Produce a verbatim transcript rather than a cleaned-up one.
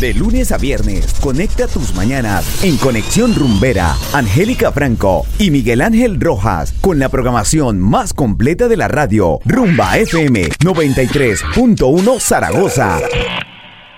De lunes a viernes, conecta tus mañanas en Conexión Rumbera. Angélica Franco y Miguel Ángel Rojas con la programación más completa de la radio. Rumba F M noventa y tres punto uno Zaragoza.